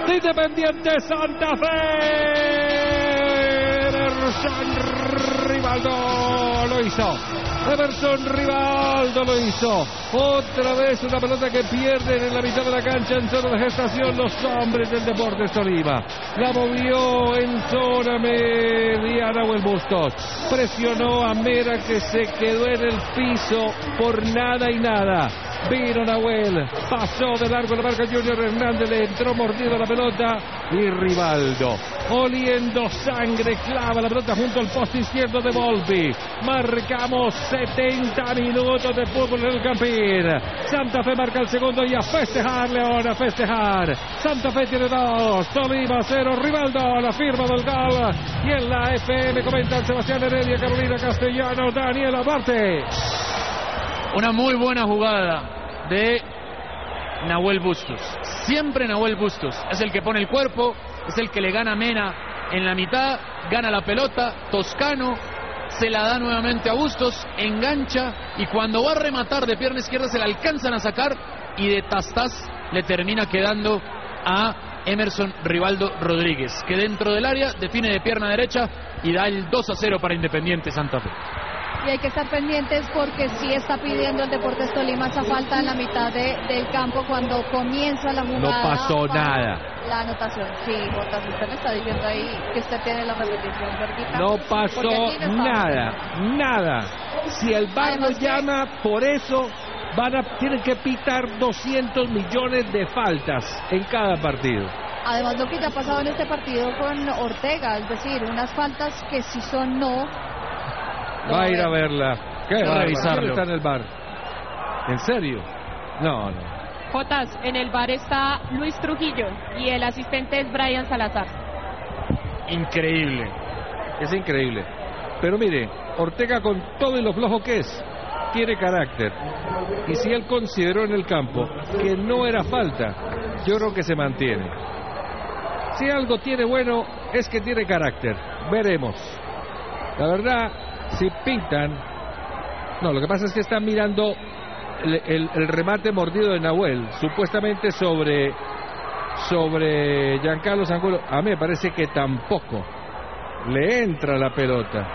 de Independiente Santa Fe. Emerson Rivaldo lo hizo. Emerson Rivaldo lo hizo. Otra vez una pelota que pierden en la mitad de la cancha en zona de gestación los hombres del Deportes Tolima. La movió en zona media Nahuel Bustos. Presionó a Mera, que se quedó en el piso por nada y nada. Vino Nahuel, pasó de largo la marca Junior Hernández, le entró mordido la pelota y Rivaldo, oliendo sangre, clava la pelota junto al poste izquierdo de Volpi. Marcamos 70 minutos de fútbol en el Campín. Santa Fe marca el segundo y a festejar, León, a festejar. Santa Fe tiene 2, Tolima 0, Rivaldo, la firma del gol. Y en la FM comentan Sebastián Heredia, Carolina Castellano, Daniel Abarte. Una muy buena jugada de Nahuel Bustos. Siempre Nahuel Bustos es el que pone el cuerpo, es el que le gana a Mena en la mitad, gana la pelota, Toscano se la da nuevamente a Bustos, engancha y cuando va a rematar de pierna izquierda se la alcanzan a sacar y de tas le termina quedando a Emerson Rivaldo Rodríguez, que dentro del área define de pierna derecha y da el 2-0 para Independiente Santa Fe. Y hay que estar pendientes porque sí está pidiendo el Deportes Tolima esa falta en la mitad del campo cuando comienza la jugada. No pasó nada. La anotación, sí, Botas, usted me está diciendo ahí que usted tiene la repetición, ¿verdad? No pasó nada. Si el VAR lo llama, por eso tienen que pitar 200 millones de faltas en cada partido. Además, lo que ya ha pasado en este partido con Ortega, es decir, unas faltas que si son no. Va a ir a verla. ¿Qué va a revisarlo? Está en el VAR. ¿En serio? No. Jotas, en el VAR está Luis Trujillo y el asistente es Brian Salazar. Increíble. Es increíble. Pero mire, Ortega, con todo y lo flojo que es, tiene carácter. Y si él consideró en el campo que no era falta, yo creo que se mantiene. Si algo tiene bueno, es que tiene carácter. Veremos. La verdad, si pitan... No, lo que pasa es que están mirando el remate mordido de Nahuel, supuestamente sobre Giancarlo Angulo. A mí me parece que tampoco le entra la pelota.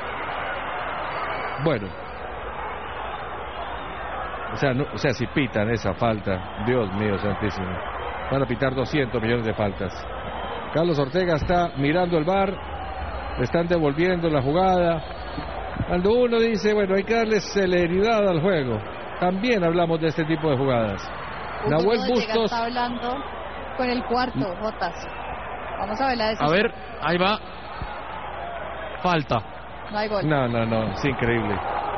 Bueno, o sea, si pitan esa falta, Dios mío santísimo, van a pitar 200 millones de faltas. Carlos Ortega está mirando el VAR, le están devolviendo la jugada. Cuando uno dice, bueno, hay que darle celeridad al juego, también hablamos de este tipo de jugadas. Nahuel Bustos está hablando con el cuarto, Jotas. Vamos a ver la decisión. A ver, ahí va. Falta. No hay gol. No, es increíble.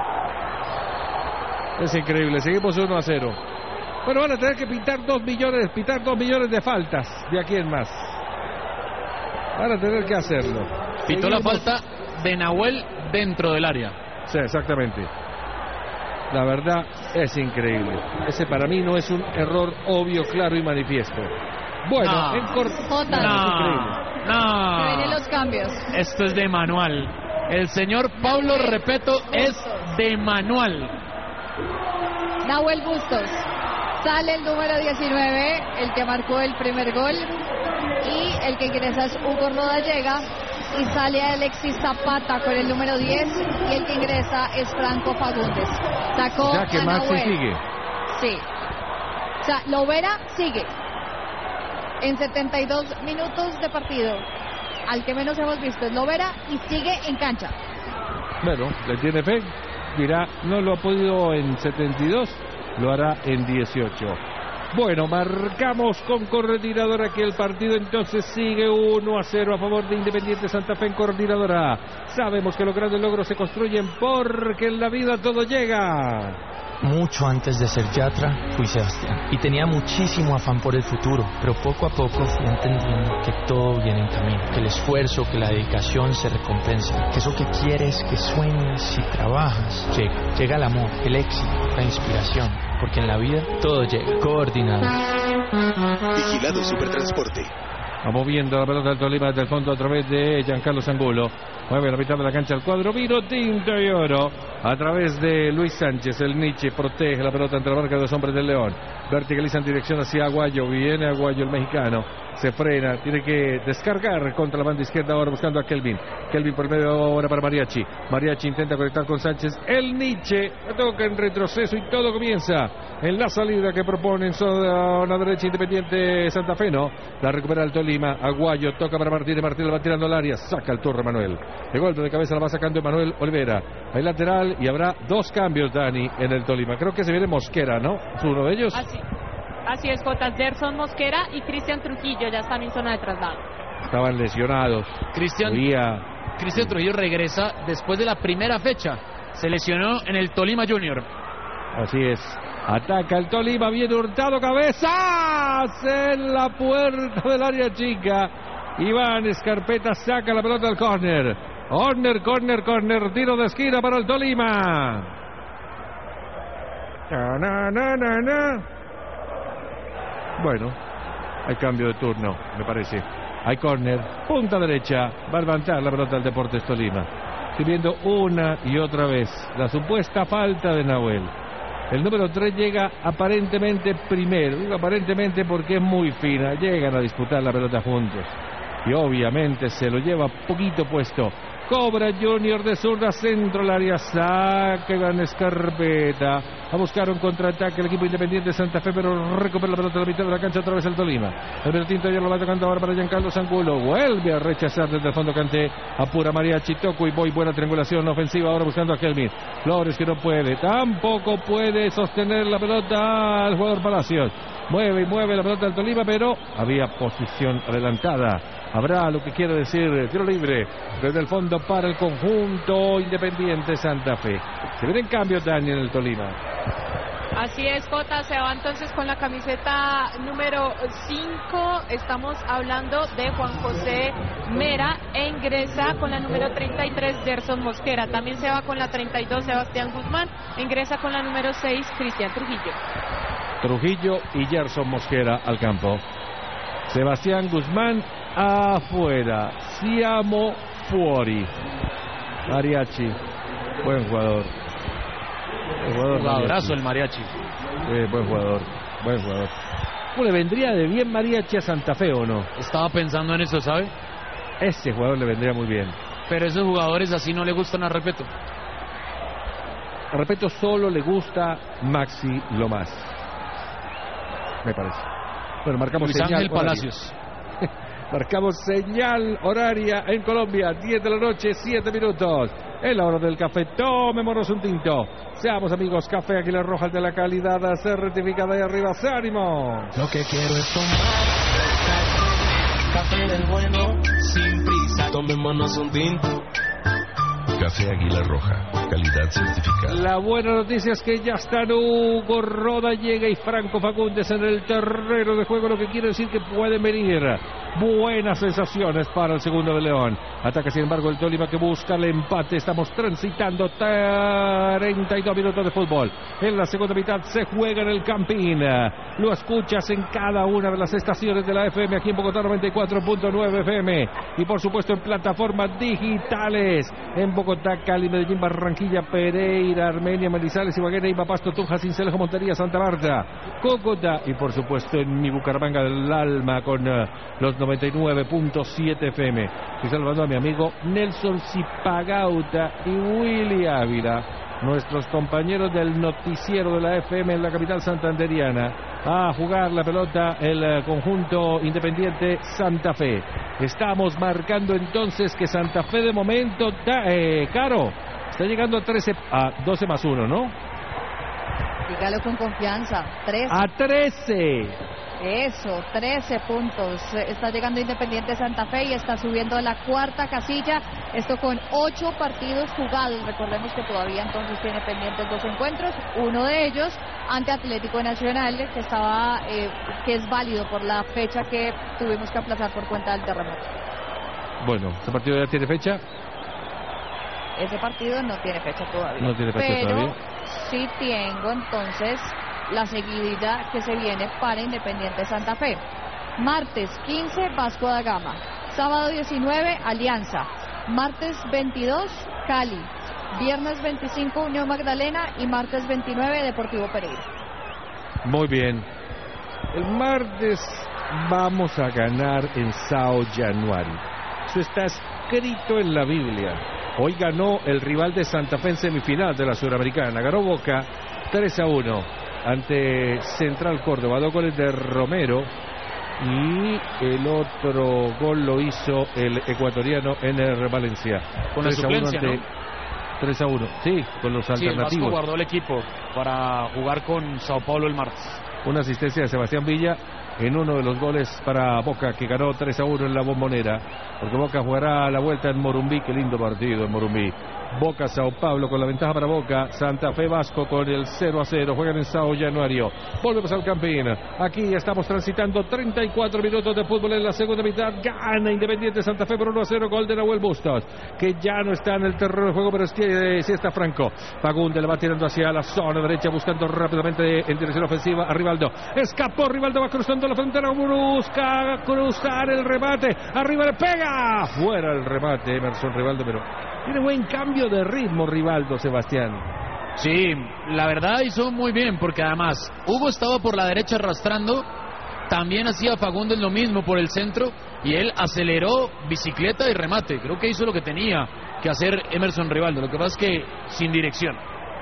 Es increíble, seguimos 1-0. Bueno, van a tener que pitar 2 millones de faltas de aquí en más. Van a tener que hacerlo. Pitó la falta de Nahuel dentro del área. Sí, exactamente. La verdad es increíble. Ese para mí no es un error obvio, claro y manifiesto. Bueno, no. En Jotas. No. Que vienen los cambios. Esto es de manual. El señor Pablo Repeto es de manual. Nahuel Bustos. Sale el número 19, el que marcó el primer gol. Y el que ingresa es Hugo Rodallega. Y sale Alexis Zapata con el número 10. Y el que ingresa es Franco Fagundes. Sacó ya que a Maxi Nahuel. sigue. Sí. O sea, Lovera sigue. En 72 minutos de partido. Al que menos hemos visto es Lovera y sigue en cancha. Bueno, le tiene fe. Dirá, no lo ha podido en 72, lo hará en 18. Bueno, marcamos con Coordinadora que el partido entonces sigue 1-0 a favor de Independiente Santa Fe en Coordinadora. Sabemos que los grandes logros se construyen porque en la vida todo llega. Mucho antes de ser Yatra, fui Sebastián. Y tenía muchísimo afán por el futuro, pero poco a poco fui entendiendo que todo viene en camino, que el esfuerzo, que la dedicación se recompensa, que eso que quieres, que sueñas y trabajas, llega el amor, el éxito, la inspiración, porque en la vida todo llega. Coordinado. Vigilado Supertransporte. Vamos viendo la pelota del Tolima desde el fondo a través de Giancarlo Angulo. Mueve la mitad de la cancha al cuadro. Vino tinto y oro. A través de Luis Sánchez. El Nietzsche protege la pelota entre la marca de los hombres del León. Verticaliza en dirección hacia Aguayo. Viene Aguayo el mexicano. se frena, tiene que descargar contra la banda izquierda ahora buscando a Kelvin. Kelvin por medio ahora para Mariachi. Mariachi intenta conectar con Sánchez. El Nietzsche toca en retroceso y todo comienza en la salida que propone en zona derecha Independiente Santa Fe, ¿no? La recupera el Tolima. Aguayo toca para Martínez. Martínez va tirando al área. Saca el turno Manuel. De golpe de cabeza la va sacando Emanuel Olivera. Hay lateral y habrá 2 cambios, Dani, en el Tolima. Creo que se viene Mosquera, ¿no? ¿Es uno de ellos? Así es, Jota. Derson Mosquera y Cristian Trujillo ya están en zona de traslado. Estaban lesionados. Cristian Trujillo regresa después de la primera fecha. Se lesionó en el Tolima Junior. Así es. Ataca el Tolima, viene Hurtado, cabezas en la puerta del área chica. Iván Escarpeta saca la pelota al córner. Córner, tiro de esquina para el Tolima. Bueno, hay cambio de turno, me parece. Hay córner, punta derecha, va a levantar la pelota del Deportes Tolima. Estoy viendo una y otra vez la supuesta falta de Nahuel. El número 3 llega aparentemente primero, digo aparentemente porque es muy fina, llegan a disputar la pelota juntos. Y obviamente se lo lleva poquito puesto. Cobra Junior de zurda, centro al área, saca Iván Escarpeta. A buscar un contraataque el equipo Independiente de Santa Fe, pero recupera la pelota de la mitad de la cancha otra vez el Tolima. El Bertinto ya lo va tocando ahora para Giancarlo Angulo. Vuelve a rechazar desde el fondo Kanté. Apura Mariachi, toco y voy. Buena triangulación ofensiva ahora buscando a Kelvin. Flores que no puede, tampoco puede sostener la pelota al jugador Palacios. Mueve y mueve la pelota del Tolima, pero había posición adelantada. Habrá lo que quiere decir tiro libre desde el fondo para el conjunto Independiente Santa Fe. Se viene en cambio Dani en el Tolima. Así es, Jota, se va entonces con la camiseta número 5. Estamos hablando de Juan José Mera e ingresa con la número 33 Derson Mosquera. También se va con la 32 Sebastián Guzmán. Ingresa con la número 6 Cristian Trujillo. Trujillo y Gerson Mosquera al campo. Sebastián Guzmán afuera. Siamo fuori. Mariachi, buen jugador. Jugadorazo el Mariachi. Buen jugador. ¿Cómo le vendría de bien Mariachi a Santa Fe o no? Estaba pensando en eso, ¿sabe? Ese jugador le vendría muy bien. Pero esos jugadores así no le gustan a Repeto. A Repeto solo le gusta Maxi Lomas, me parece. Bueno, marcamos Luis señal Ángel horaria. Palacios. Marcamos señal horaria en Colombia, 10 de la noche, 7 minutos. Es la hora del café, tomémonos un tinto. Seamos amigos, Café Águila Roja, de la calidad a ser rectificada y arriba, ¡se ánimo! Lo que quiero es tomar café del bueno, sin prisa. Tomémonos un tinto. Café Águila Roja, calidad certificada. La buena noticia es que ya están Hugo Roda, llega y Franco Fagundes en el terreno de juego, lo que quiere decir que pueden venir buenas sensaciones para el segundo de León. Ataca sin embargo el Tolima, que busca el empate. Estamos transitando 32 minutos de fútbol. En la segunda mitad se juega en el Campín. Lo escuchas en cada una de las estaciones de la FM, aquí en Bogotá 94.9 FM, y por supuesto en plataformas digitales en Bogotá, Cali, Medellín, Barranquilla, Pereira, Armenia, Manizales, Ibagué, Neiva, Pasto, Tunja, Sincelejo, Montería, Santa Marta, Cúcuta y por supuesto en mi Bucaramanga del alma con los 99.7 FM. Estoy saludando a mi amigo Nelson Zipagauta y Willy Ávila, nuestros compañeros del noticiero de la FM en la capital santanderiana. A jugar la pelota el conjunto Independiente Santa Fe. Estamos marcando entonces que Santa Fe de momento Caro está llegando a 12 más 1, ¿no? Dígalo con confianza. 13. A 13. Eso, 13 puntos. Está llegando Independiente Santa Fe y está subiendo a la cuarta casilla. Esto con 8 partidos jugados. Recordemos que todavía entonces tiene pendientes 2 encuentros. Uno de ellos ante Atlético Nacional, que es válido por la fecha que tuvimos que aplazar por cuenta del terremoto. Bueno, ¿ese partido ya tiene fecha? Ese partido no tiene fecha todavía. No tiene fecha todavía. Sí tengo entonces la seguidilla que se viene para Independiente Santa Fe. Martes 15, Vasco da Gama. Sábado 19, Alianza. Martes 22, Cali. Viernes 25, Unión Magdalena. Y martes 29, Deportivo Pereira. Muy bien. El martes vamos a ganar en Sao Januari. Eso está escrito en la Biblia. Hoy ganó el rival de Santa Fe en semifinal de la Sudamericana. Ganó Boca 3-1 ante Central Córdoba. 2 goles de Romero. Y el otro gol lo hizo el ecuatoriano Ener Valencia. Con la suplencia, ¿no? 3-1, sí, con los alternativos. Sí, el Vasco guardó el equipo para jugar con Sao Paulo el martes. Una asistencia de Sebastián Villa en uno de los goles para Boca, que ganó 3-1 en la Bombonera, porque Boca jugará la vuelta en Morumbí. Qué lindo partido en Morumbí. Boca, Sao Paulo con la ventaja para Boca. Santa Fe, Vasco con el 0-0. Juegan en Sao Januario. Volvemos al Campín. Aquí estamos transitando 34 minutos de fútbol en la segunda mitad. Gana Independiente Santa Fe por 1-0. Gol de Nahuel Bustos, que ya no está en el terreno de juego, pero sí está Franco. Fagundes le va tirando hacia la zona derecha, buscando rápidamente en dirección ofensiva a Rivaldo. Escapó Rivaldo, va cruzando la frontera. Busca cruzar el remate. Arriba le pega. Fuera el remate Emerson Rivaldo, pero tiene buen cambio de ritmo Rivaldo, Sebastián. Sí, la verdad hizo muy bien, porque además Hugo estaba por la derecha arrastrando, también hacía Fagundes lo mismo por el centro, y él aceleró bicicleta y remate. Creo que hizo lo que tenía que hacer Emerson Rivaldo, lo que pasa es que sin dirección.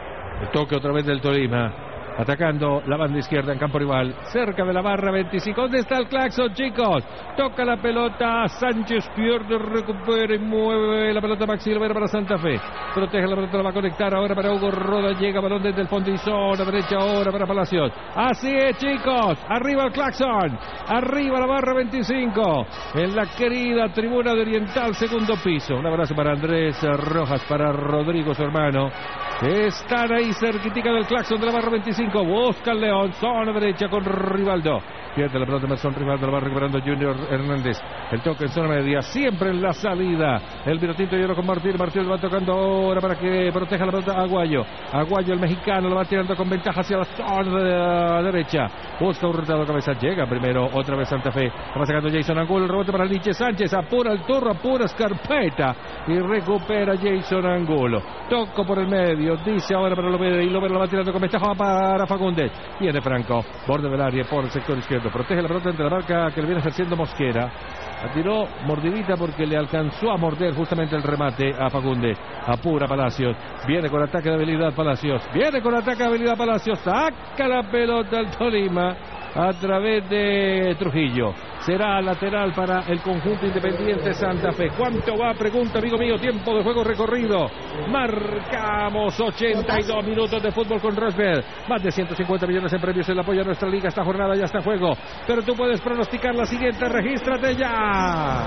El toque otra vez del Tolima, atacando la banda izquierda en campo rival, cerca de la barra 25. ¿Dónde está el claxon, chicos? Toca la pelota, Sánchez pierde, recupera y mueve la pelota Maxi Silvera para Santa Fe. Protege la pelota, la va a conectar ahora para Hugo Roda. Llega balón desde el fondo y zona derecha ahora para Palacios. Así es, chicos. Arriba el claxon, arriba la barra 25, en la querida tribuna de Oriental, segundo piso. Un abrazo para Andrés Rojas, para Rodrigo, su hermano. Están ahí cerquitica del claxon de la barra 25. Busca el León, zona derecha con Rivaldo. Pierde la pelota Emerson Rivaldo, la va recuperando Junior Hernández. El toque en zona media, siempre en la salida. El Vinotinto y ahora con Martín. Martín lo va tocando ahora para que proteja la pelota a Aguayo. Aguayo, el mexicano, lo va tirando con ventaja hacia la zona de la derecha. Busca un retado de cabeza, llega primero otra vez Santa Fe. Va sacando Jason Angulo, el rebote para Nietzsche Sánchez. Apura el turno, apura Scarpeta y recupera Jason Angulo. Toco por el medio, dice ahora para Lovera, y Lovera lo va tirando con ventaja para Fagundes. Viene Franco, borde del área por el sector izquierdo. Protege la pelota entre la marca que le viene ejerciendo Mosquera. La tiró mordidita porque le alcanzó a morder justamente el remate a Fagundes. Apura Palacios. Viene con ataque de habilidad Palacios. Viene con ataque de habilidad Palacios. Saca la pelota al Tolima a través de Trujillo. Será lateral para el conjunto Independiente Santa Fe. ¿Cuánto va? Pregunta, amigo mío. Tiempo de juego recorrido. Marcamos 82 minutos de fútbol con Rosberg. Más de 150 millones en premios. El apoyo a nuestra liga. Esta jornada ya está en juego. Pero tú puedes pronosticar la siguiente. Regístrate ya.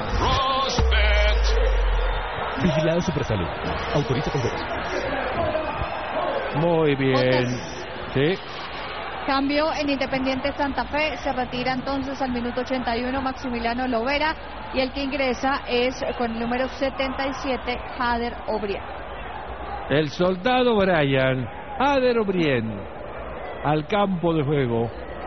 Vigilado Supersalud. Autoriza con voz. Muy bien. Sí. Cambio en Independiente Santa Fe. Se retira entonces al minuto 81 Maximiliano Lovera. Y el que ingresa es con el número 77, Jader Obrien. El soldado Brian, Jader Obrien, al campo de juego.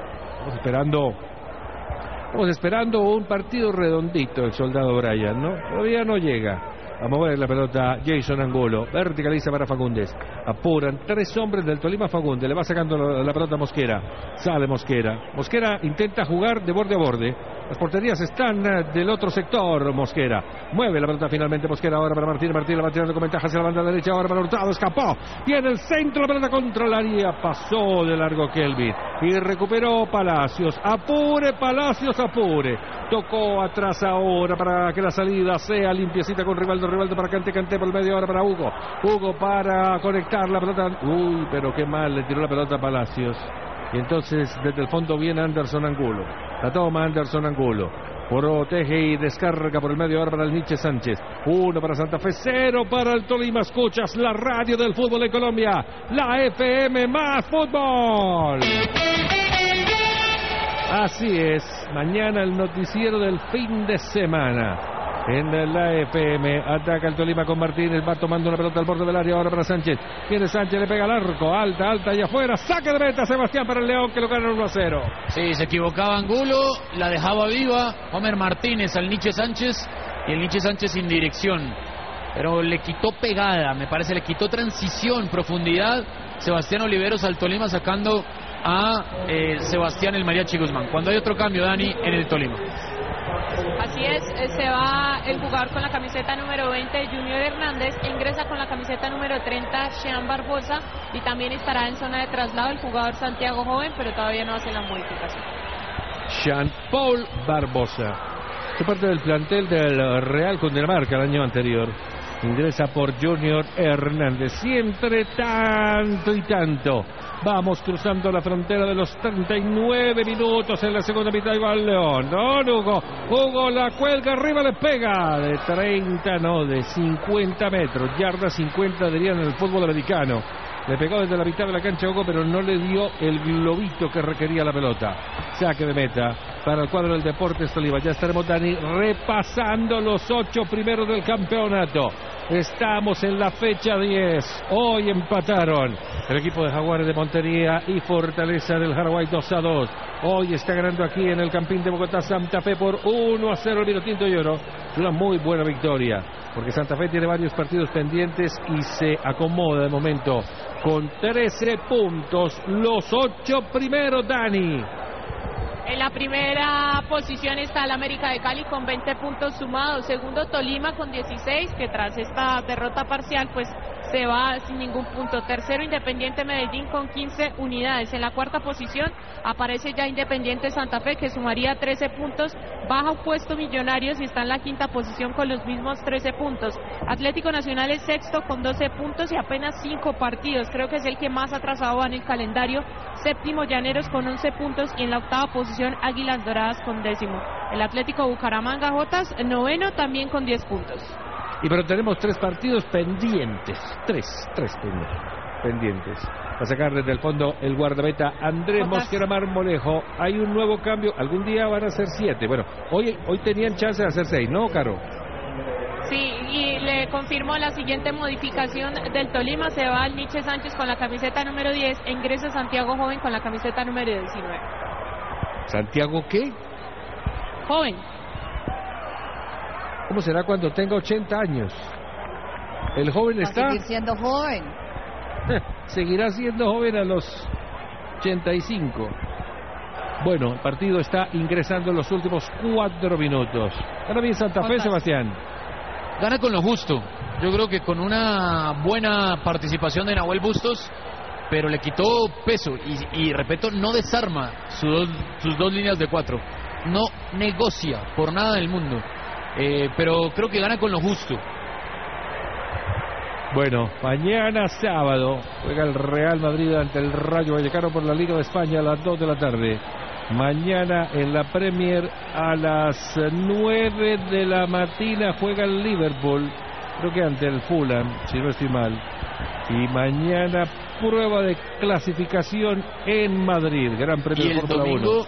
Estamos esperando un partido redondito, el soldado Brian, ¿no? Todavía no llega. A mover la pelota Jason Angulo, verticaliza para Fagundes. Apuran 3 hombres del Tolima. Fagundes le va sacando la pelota a Mosquera. Sale Mosquera. Mosquera intenta jugar de borde a borde. Las porterías están del otro sector. Mosquera mueve la pelota finalmente. Mosquera ahora para Martín. Martín la va tirando con ventaja hacia la banda derecha. Ahora para Hurtado. Escapó. Viene el centro. La pelota contra la área. Pasó de largo Kelvin. Y recuperó Palacios. Apure Palacios, apure. Tocó atrás ahora para que la salida sea limpiecita con Rivaldo. Rivaldo para Cante por el medio ahora para Hugo. Hugo para conectar la pelota. Uy, pero qué mal le tiró la pelota a Palacios. Y entonces desde el fondo viene Anderson Angulo. La toma Anderson Angulo. Protege y descarga por el medio ahora para el Nietzsche Sánchez. 1 para Santa Fe, 0 para el Tolima. Escuchas la radio del fútbol en Colombia. La FM más fútbol. Así es. Mañana el noticiero del fin de semana. En la FM, ataca el Tolima con Martínez, va tomando una pelota al borde del área ahora para Sánchez. Viene Sánchez, le pega al arco, alta y afuera, saque de meta Sebastián para el León que lo gana 1-0. Sí, se equivocaba Angulo, la dejaba viva, Homer Martínez al Nietzsche Sánchez y el Nietzsche Sánchez sin dirección. Pero le quitó pegada, me parece, le quitó transición, profundidad. Sebastián Oliveros al Tolima sacando a Sebastián el Mariachi Guzmán. Cuando hay otro cambio, Dani, en el Tolima. Así es, se va el jugador con la camiseta número 20, Junior Hernández, ingresa con la camiseta número 30, Sean Barbosa, y también estará en zona de traslado el jugador Santiago Joven, pero todavía no hace la modificación. Jean Paul Barbosa, que parte del plantel del Real Cundinamarca el año anterior. Ingresa por Junior Hernández. Siempre tanto y tanto. Vamos cruzando la frontera de los 39 minutos en la segunda mitad. Igual León. Don Hugo. Hugo la cuelga arriba, le pega. De 30, no, de 50 metros. Yarda 50 dirían en el fútbol americano. Le pegó desde la mitad de la cancha Hugo, pero no le dio el globito que requería la pelota. Saque de meta para el cuadro del Deportes Tolima. Ya estaremos, Dani, repasando los 8 primeros del campeonato. Estamos en la fecha 10. Hoy empataron el equipo de Jaguares de Montería y Fortaleza del Jaraguay 2-2. Hoy está ganando aquí en el Campín de Bogotá Santa Fe por 1-0 el Vinotinto y Oro. Es una muy buena victoria, porque Santa Fe tiene varios partidos pendientes y se acomoda de momento con 13 puntos. Los 8 primeros, Dani. En la primera posición está el América de Cali con 20 puntos sumados. Segundo, Tolima con 16, que tras esta derrota parcial pues se va sin ningún punto. Tercero, Independiente Medellín con 15 unidades. En la cuarta posición aparece ya Independiente Santa Fe, que sumaría 13 puntos. Baja un puesto Millonarios y está en la quinta posición con los mismos 13 puntos. Atlético Nacional es sexto con 12 puntos y apenas 5 partidos. Creo que es el que más atrasado va en el calendario. Séptimo, Llaneros con 11 puntos y en la octava posición Águilas Doradas con 10º. El Atlético Bucaramanga Jotas, noveno, también con 10 puntos. Y pero tenemos 3 partidos pendientes. Tres pendientes. A sacar desde el fondo el guardameta Andrés Mosquera Marmolejo. Hay un nuevo cambio. Algún día van a ser 7. Bueno, hoy tenían chance de hacer 6, ¿no, Caro? Sí, y le confirmo la siguiente modificación del Tolima. Se va el Nietzsche Sánchez con la camiseta número 10. E ingresa Santiago Joven con la camiseta número 19. ¿Santiago qué? Joven. ¿Cómo será cuando tenga 80 años? El joven está... Va a seguir siendo joven. Seguirá siendo joven a los 85. Bueno, el partido está ingresando en los últimos 4 minutos. Ahora bien Santa Fe, Sebastián. Gana con lo justo. Yo creo que con una buena participación de Nahuel Bustos, pero le quitó peso y repito, no desarma sus 2 líneas de 4. No negocia por nada del mundo. Pero creo que gana con lo justo. Bueno, mañana sábado juega el Real Madrid ante el Rayo Vallecano por la Liga de España a las 2 de la tarde. Mañana en la Premier a las 9 de la mañana juega el Liverpool, creo que ante el Fulham, si no estoy mal. Y mañana prueba de clasificación en Madrid, Gran Premio de Fórmula 1. Y el domingo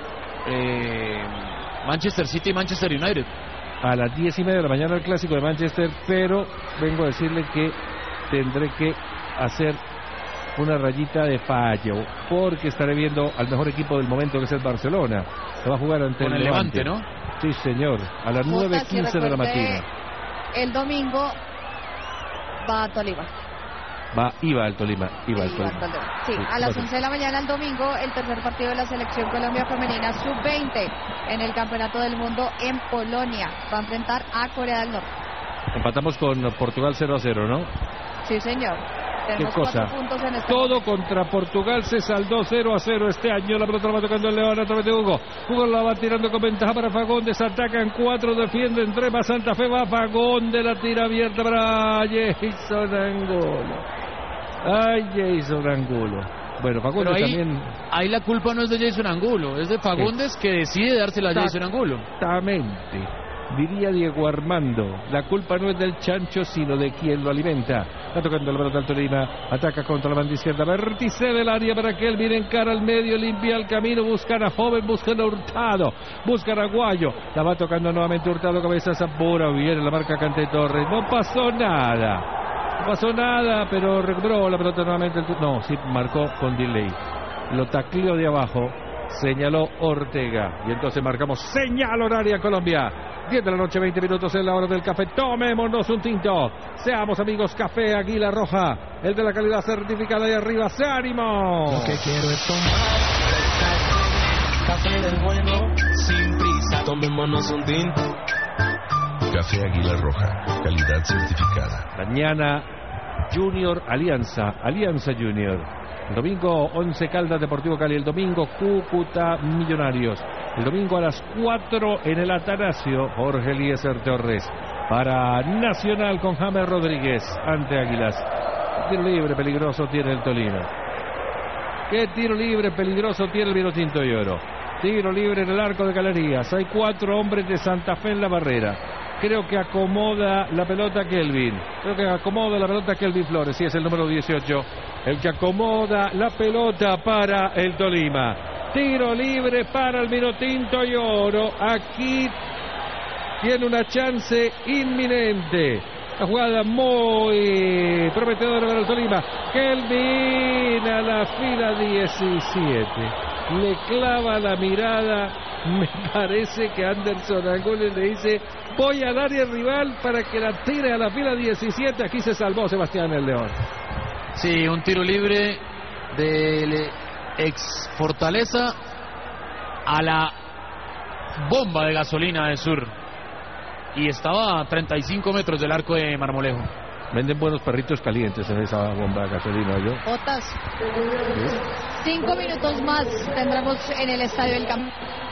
Manchester City y Manchester United. A las 10:30 de la mañana el clásico de Manchester, pero vengo a decirle que tendré que hacer una rayita de fallo, porque estaré viendo al mejor equipo del momento, que es el Barcelona. Se va a jugar ante el Levante, ¿no? Sí, señor, a las 9:15 de la mañana. El domingo va a Tolima. Iba al Tolima. Sí, a las 11 de la mañana el domingo, el tercer partido de la Selección Colombia Femenina Sub-20 en el Campeonato del Mundo en Polonia. Va a enfrentar a Corea del Norte. Empatamos con Portugal 0-0, ¿no? Sí, señor. Tenemos ¿Qué cosa? 4 puntos en este Todo momento. contra Portugal se saldó 0-0 este año. La pelota la va tocando el León a través de Hugo. Hugo la va tirando con ventaja para Fagundes. Atacan 4, defienden 3. Va Santa Fe, va Fagundes, la tira abierta para Jason Angulo. Ay, Jason Angulo. Bueno, Fagundes también. Ahí la culpa no es de Jason Angulo, es de Fagundes, que decide dársela a Jason Angulo. Exactamente. Diría Diego Armando, la culpa no es del chancho, sino de quien lo alimenta. Está tocando la pelota al Tolima, ataca contra la banda izquierda, vértice del área para que él mire en cara al medio, limpia el camino, buscan a Joven, buscan a Hurtado, buscan a Guayo, la va tocando nuevamente Hurtado, cabeza apura, viene la marca Cante Torres, no pasó nada, pero recuperó la pelota nuevamente, no, sí marcó con delay, lo tacleó de abajo señaló Ortega. Y entonces marcamos señal horaria Colombia. 10 de la noche, 20 minutos en la hora del café. Tomémonos un tinto. Seamos amigos, Café Águila Roja, el de la calidad certificada. Y arriba, ¡se ánimo! Lo que quiero es tomar café del bueno, sin prisa, tomémonos un tinto. Café Águila Roja, calidad certificada. Mañana Junior Alianza Junior. El domingo 11 Caldas Deportivo Cali. El domingo Cúcuta Millonarios. El domingo a las 4 en el Atanasio, Jorge Eliezer Torres. Para Nacional con James Rodríguez ante Águilas. Tiro libre peligroso tiene el Tolima. ¿Qué tiro libre peligroso tiene el Vinotinto y Oro? Tiro libre en el arco de Galerías. Hay 4 hombres de Santa Fe en la barrera. Creo que acomoda la pelota Kelvin. Flores. Sí, es el número 18. El que acomoda la pelota para el Tolima. Tiro libre para el Vinotinto y Oro. Aquí tiene una chance inminente. La jugada muy prometedora para el Tolima. Kelvin a la fila 17. Le clava la mirada. Me parece que Anderson Angulo le dice: voy al área rival para que la tire a la fila 17. Aquí se salvó Sebastián el León. Sí, un tiro libre del ex Fortaleza a la bomba de gasolina de Sur. Y estaba a 35 metros del arco de Marmolejo. Venden buenos perritos calientes en esa bomba de gasolina, ¿yo? Botas. 5 minutos más tendremos en el Estadio del Campo.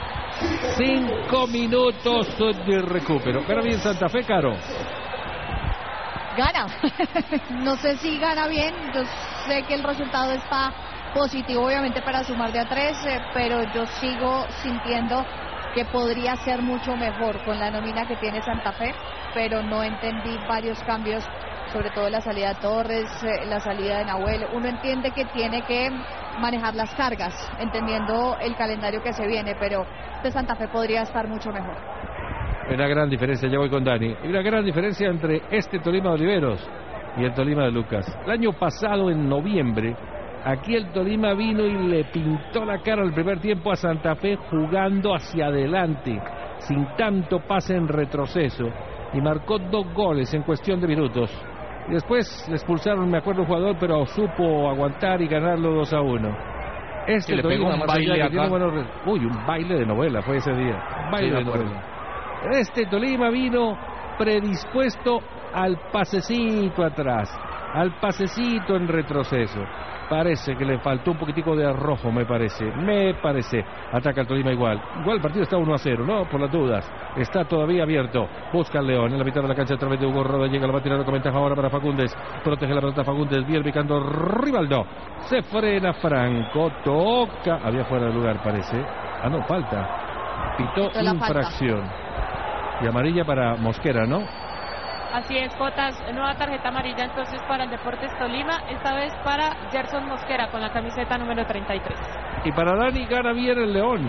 5 minutos de recupero. Gana bien Santa Fe, Caro. Gana. No sé si gana bien. Yo sé que el resultado está positivo, obviamente, para sumar de a 3, pero yo sigo sintiendo que podría ser mucho mejor con la nómina que tiene Santa Fe, pero no entendí varios cambios, sobre todo la salida de Torres, la salida de Nahuel. Uno entiende que tiene que manejar las cargas, entendiendo el calendario que se viene, pero de Santa Fe podría estar mucho mejor. Hay una gran diferencia, ya voy con Dani. Hay una gran diferencia entre este Tolima de Oliveros y el Tolima de Lucas. El año pasado, en noviembre, aquí el Tolima vino y le pintó la cara al primer tiempo a Santa Fe jugando hacia adelante, sin tanto pase en retroceso, y marcó 2 goles en cuestión de minutos. Y después le expulsaron, me acuerdo, un jugador, pero supo aguantar y ganarlo 2-1. Este le Tolima, pegó un baile acá. un baile de novela fue ese día. Baile de novela. Este Tolima vino predispuesto al pasecito atrás, al pasecito en retroceso. Parece que le faltó un poquitico de arrojo, me parece. Ataca el Tolima igual. Igual el partido está 1-0, ¿no? Por las dudas. Está todavía abierto. Busca el León en la mitad de la cancha a través de Hugo Roda. Llega, la va a tirar con ventaja ahora para Fagundes. Protege la pelota Fagundes. Bien picando Rivaldo. Se frena Franco. Toca. Había fuera de lugar, parece. Ah, no, falta. Pitó infracción. Y amarilla para Mosquera, ¿no? Así es, Cotas, nueva tarjeta amarilla entonces para el Deportes Tolima, esta vez para Gerson Mosquera con la camiseta número 33. Y para Dani, gana bien el León.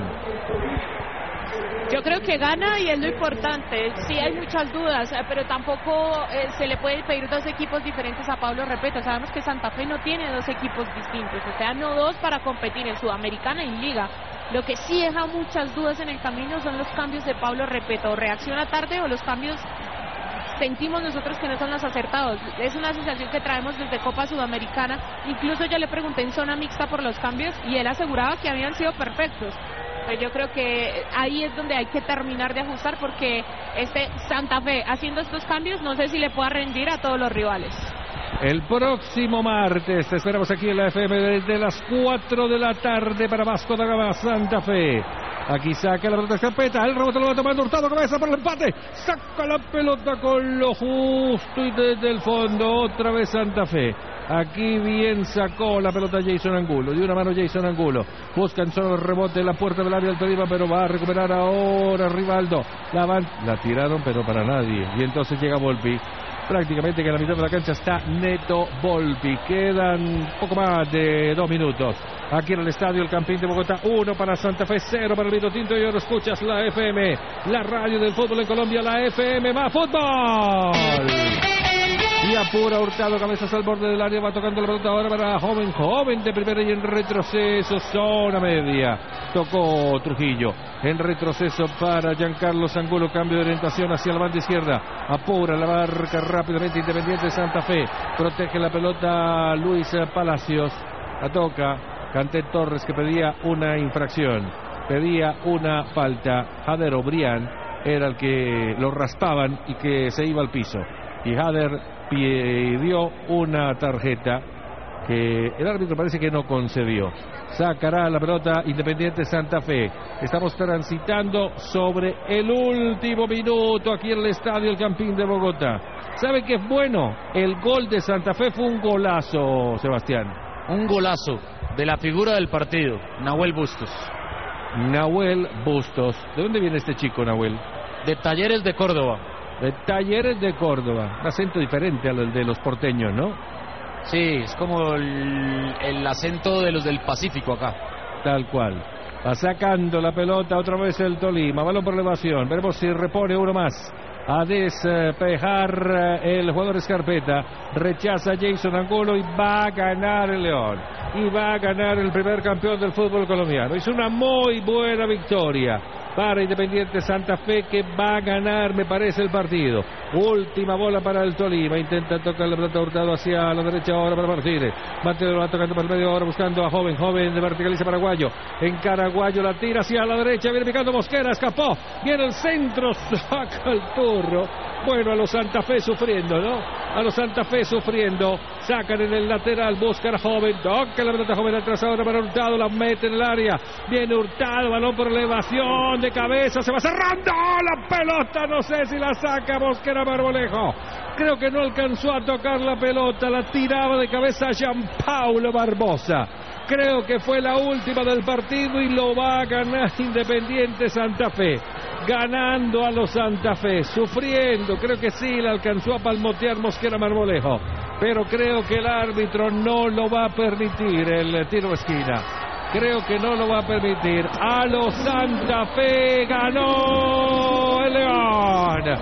Yo creo que gana y es lo importante. Sí hay muchas dudas, pero tampoco se le puede pedir 2 equipos diferentes a Pablo Repetto. Sabemos que Santa Fe no tiene 2 equipos distintos, o sea, no 2 para competir en Sudamericana y en Liga. Lo que sí deja muchas dudas en el camino son los cambios de Pablo Repetto. O reacciona tarde o los cambios sentimos nosotros que no son los acertados. Es una sensación que traemos desde Copa Sudamericana. Incluso yo le pregunté en zona mixta por los cambios y él aseguraba que habían sido perfectos. Pero yo creo que ahí es donde hay que terminar de ajustar, porque Santa Fe haciendo estos cambios no sé si le pueda rendir a todos los rivales. El próximo martes te esperamos aquí en la FM desde las 4 de la tarde para Vasco da Gama Santa Fe. Aquí saca la pelota escarpeta, el rebote lo va tomando Hurtado, cabeza por el empate, saca la pelota con lo justo y desde el fondo otra vez Santa Fe. Aquí bien sacó la pelota Jason Angulo, de una mano Jason Angulo, buscan solo el rebote en la puerta del área del Tolima, pero va a recuperar ahora Rivaldo, la tiraron pero para nadie, y entonces llega Volpi. Prácticamente que en la mitad de la cancha está Neto Volpi. Quedan poco más de 2 minutos. Aquí en el estadio El Campín de Bogotá. 1 para Santa Fe, 0 para el Vinotinto y Oro. Escuchas la FM, la radio del fútbol en Colombia, la FM más fútbol. y apura Hurtado, cabezas al borde del área, va tocando la pelota ahora para Joven de primera y en retroceso, zona media, tocó Trujillo, en retroceso para Giancarlo Angulo, cambio de orientación hacia la banda izquierda, apura la marca rápidamente Independiente Santa Fe, protege la pelota Luis Palacios, la toca Cantet Torres, que pedía una infracción, pedía una falta. Jader Obrián era el que lo raspaban y que se iba al piso, y Jader pidió una tarjeta que el árbitro parece que no concedió. Sacará la pelota Independiente Santa Fe. Estamos transitando sobre el último minuto aquí en el estadio El Campín de Bogotá. ¿Sabe qué es bueno? El gol de Santa Fe fue un golazo, Sebastián. Un golazo de la figura del partido, Nahuel Bustos. Nahuel Bustos. ¿De dónde viene este chico, Nahuel? De Talleres de Córdoba. De Talleres de Córdoba. Un acento diferente al de los porteños, ¿no? Sí, es como el acento de los del Pacífico acá. Tal cual. Va sacando la pelota otra vez el Tolima. Balón por elevación. Veremos si repone uno más. A despejar el jugador Escarpeta. Rechaza Jason Angulo y va a ganar el León. Y va a ganar el primer campeón del fútbol colombiano. Es una muy buena victoria para Independiente Santa Fe, que va a ganar, me parece, el partido. Última bola para el Tolima. Intenta tocar la pelota Hurtado hacia la derecha ahora para Martínez. Martínez va tocando por el medio ahora buscando a Joven de verticaliza Paraguayo. En Caraguayo la tira hacia la derecha. Viene picando Mosquera, escapó. Viene el centro, saca el turro. Bueno, a los Santa Fe sufriendo, ¿no? A los Santa Fe sufriendo. Sacan en el lateral, buscan a Joven. Toca la pelota Joven atrás ahora para Hurtado. La mete en el área. Viene Hurtado, balón por elevación. De cabeza, se va cerrando la pelota. No sé si la saca Mosquera Marmolejo. Creo que no alcanzó a tocar la pelota. La tiraba de cabeza Gianpaulo Barbosa. Creo que fue la última del partido y lo va a ganar Independiente Santa Fe. Ganando a los Santa Fe, sufriendo, creo que sí, le alcanzó a palmotear Mosquera Marmolejo, pero creo que el árbitro no lo va a permitir el tiro de esquina. Creo que no lo va a permitir. A los Santa Fe, ganó el León.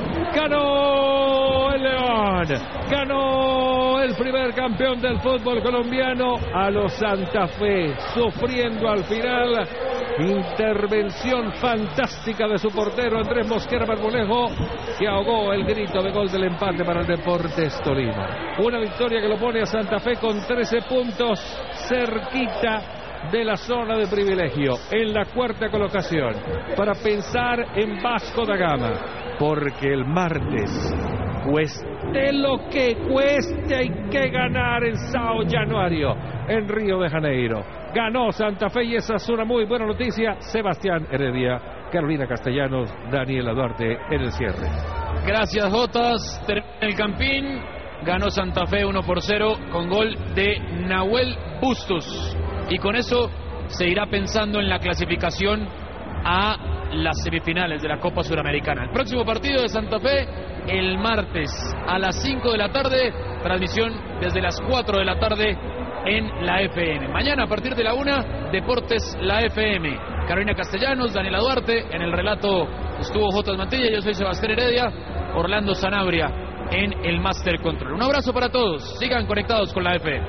Ganó el León. Ganó el primer campeón del fútbol colombiano. A los Santa Fe, sufriendo al final. Intervención fantástica de su portero Andrés Mosquera Marmolejo, que ahogó el grito de gol del empate para el Deportes Tolima. Una victoria que lo pone a Santa Fe con 13 puntos, cerquita de la zona de privilegio, en la cuarta colocación, para pensar en Vasco da Gama, porque el martes, cueste lo que cueste, hay que ganar en Sao Januario, en Río de Janeiro. Ganó Santa Fe y esa es una muy buena noticia. Sebastián Heredia, Carolina Castellanos, Daniela Duarte en el cierre. Gracias, Jotas. Termina el Campín. Ganó Santa Fe 1-0 con gol de Nahuel Bustos. Y con eso se irá pensando en la clasificación a las semifinales de la Copa Suramericana. El próximo partido de Santa Fe el martes a las 5 de la tarde. Transmisión desde las 4 de la tarde en la FM. Mañana a partir de la 1, Deportes la FM. Carolina Castellanos, Daniela Duarte. En el relato estuvo Jotas Mantilla. Yo soy Sebastián Heredia. Orlando Sanabria en el Master Control. Un abrazo para todos. Sigan conectados con la FM.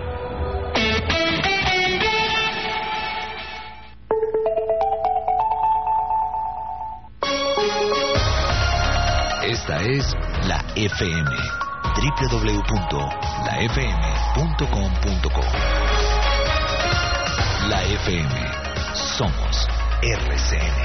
Esta es la FM. www.lafm.com.co. La FM. Somos RCN.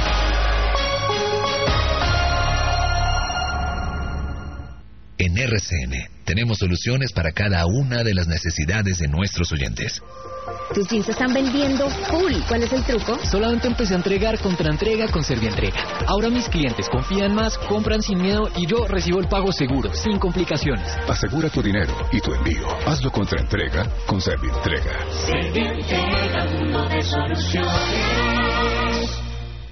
En RCN tenemos soluciones para cada una de las necesidades de nuestros oyentes. Tus jeans se están vendiendo full. ¿Cuál es el truco? Solamente empecé a entregar Contraentrega con Servientrega. Ahora mis clientes confían más, compran sin miedo y yo recibo el pago seguro, sin complicaciones. Asegura tu dinero y tu envío. Hazlo Contraentrega con Servientrega. Servientrega, mundo de soluciones.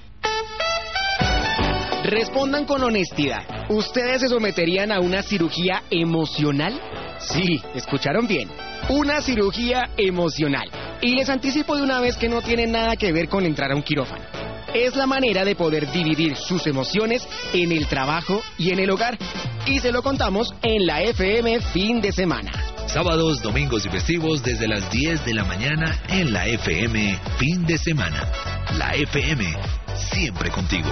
Respondan con honestidad. ¿Ustedes se someterían a una cirugía emocional? Sí, escucharon bien. Una cirugía emocional. Y les anticipo de una vez que no tiene nada que ver con entrar a un quirófano. es la manera de poder dividir sus emociones en el trabajo y en el hogar. Y se lo contamos en la FM Fin de Semana. Sábados, domingos y festivos desde las 10 de la mañana en la FM Fin de Semana. La FM, siempre contigo.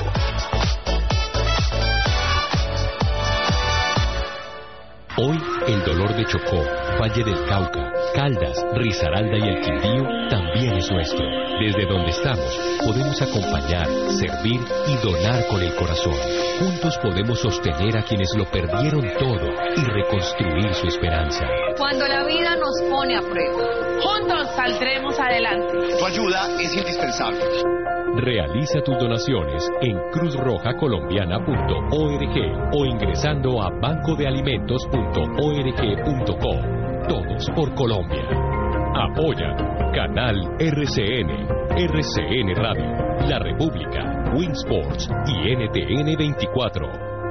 Hoy el dolor de Chocó, Valle del Cauca, Caldas, Risaralda y el Quindío también es nuestro. Desde donde estamos podemos acompañar, servir y donar con el corazón. Juntos podemos sostener a quienes lo perdieron todo y reconstruir su esperanza. Cuando la vida nos pone a prueba, juntos saldremos adelante. Tu ayuda es indispensable. Realiza tus donaciones en cruzrojacolombiana.org o ingresando a bancodealimentos.org.co. Todos por Colombia. Apoya Canal RCN, RCN Radio, La República, Winsports y NTN 24.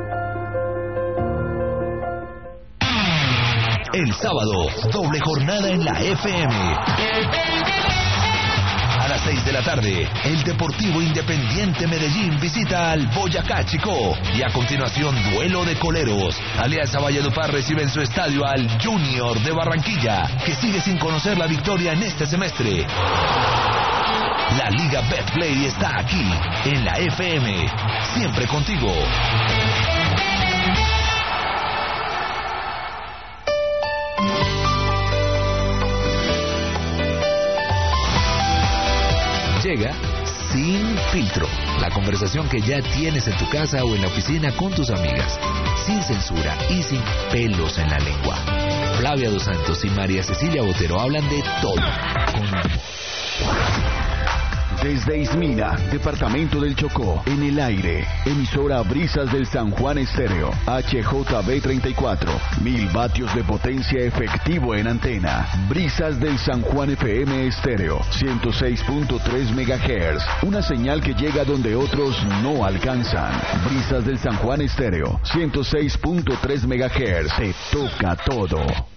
El sábado, doble jornada en la FM. A las 6 de la tarde, el Deportivo Independiente Medellín visita al Boyacá Chicó. Y a continuación, duelo de coleros. Alianza Valledupar recibe en su estadio al Junior de Barranquilla, que sigue sin conocer la victoria en este semestre. La Liga Betplay está aquí, en la FM, siempre contigo. Llega Sin Filtro, la conversación que ya tienes en tu casa o en la oficina con tus amigas, sin censura y sin pelos en la lengua. Flavia Dos Santos y María Cecilia Botero hablan de todo. Desde Ismina, departamento del Chocó, en el aire, emisora Brisas del San Juan Estéreo, HJB 34, 1000 vatios de potencia efectivo en antena. Brisas del San Juan FM Estéreo, 106.3 MHz, una señal que llega donde otros no alcanzan. Brisas del San Juan Estéreo, 106.3 MHz, te toca todo.